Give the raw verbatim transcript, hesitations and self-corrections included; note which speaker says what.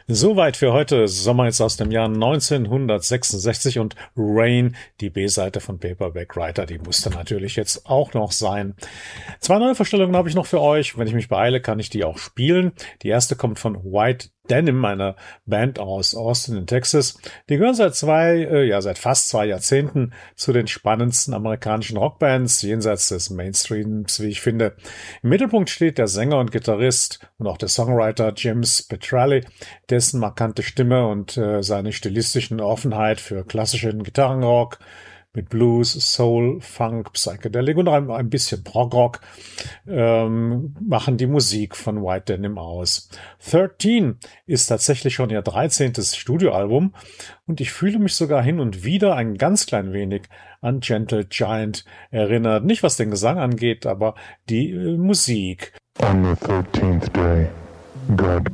Speaker 1: Soweit für heute. Sommer jetzt aus dem Jahr neunzehnhundertsechsundsechzig und Rain, die B-Seite von Paperback Writer, die musste natürlich jetzt auch noch sein. Zwei neue Vorstellungen habe ich noch für euch. Wenn ich mich beeile, kann ich die auch spielen. Die erste kommt von White Denim, einer Band aus Austin in Texas. Die gehören seit zwei, äh, ja seit fast zwei Jahrzehnten zu den spannendsten amerikanischen Rockbands, jenseits des Mainstreams, wie ich finde. Im Mittelpunkt steht der Sänger und Gitarrist und auch der Songwriter James Petrelli, dessen markante Stimme und äh, seine stilistischen Offenheit für klassischen Gitarrenrock mit Blues, Soul, Funk, Psychedelic und ein, ein bisschen Prog-Rock ähm, machen die Musik von White Denim aus. dreizehn ist tatsächlich schon ihr dreizehntes Studioalbum und ich fühle mich sogar hin und wieder ein ganz klein wenig an Gentle Giant erinnert. Nicht was den Gesang angeht, aber die äh, Musik.
Speaker 2: On the thirteenth day.